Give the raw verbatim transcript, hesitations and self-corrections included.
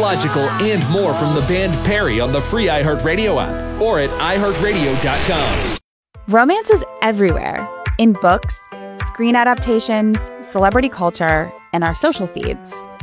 Illogical, and more from the band Perry on the free iHeartRadio app or at i heart radio dot com. Romance is everywhere, in books, screen adaptations, celebrity culture, and our social feeds.